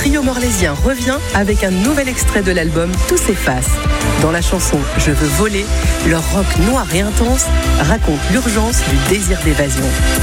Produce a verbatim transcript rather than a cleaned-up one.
trio morlaisien revient avec un nouvel extrait de l'album Tout s'efface. Dans la chanson Je veux voler, leur rock noir et intense raconte l'urgence du désir d'évasion.